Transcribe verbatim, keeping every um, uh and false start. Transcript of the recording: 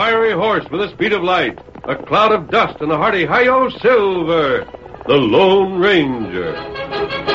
fiery horse with the speed of light, a cloud of dust, and a hearty hi-yo, Silver, the Lone Ranger.